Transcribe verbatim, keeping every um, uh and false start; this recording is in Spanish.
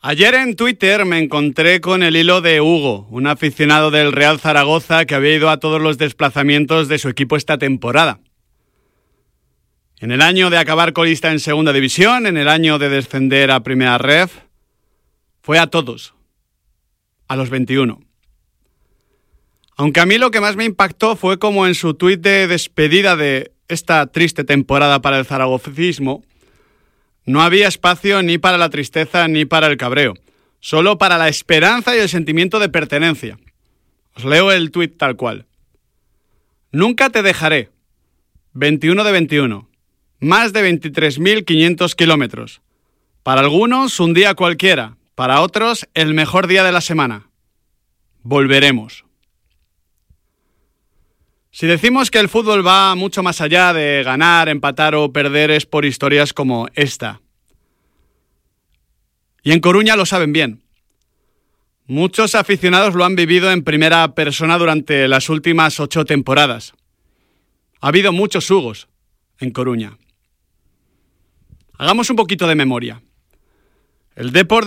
Ayer en Twitter me encontré con el hilo de Hugo, un aficionado del Real Zaragoza que había ido a todos los desplazamientos de su equipo esta temporada. En el año de acabar colista en segunda división, en el año de descender a primera ref, fue a todos, a los veintiuno. Aunque a mí lo que más me impactó fue como en su tuit de despedida de esta triste temporada para el zaragozismo, no había espacio ni para la tristeza ni para el cabreo, solo para la esperanza y el sentimiento de pertenencia. Os leo el tuit tal cual. Nunca te dejaré. veintiuno de veintiuno. Más de veintitrés mil quinientos kilómetros. Para algunos un día cualquiera, para otros el mejor día de la semana. Volveremos. Si decimos que el fútbol va mucho más allá de ganar, empatar o perder, es por historias como esta. Y en Coruña lo saben bien. Muchos aficionados lo han vivido en primera persona durante las últimas ocho temporadas. Ha habido muchos Hugos en Coruña. Hagamos un poquito de memoria. El Depor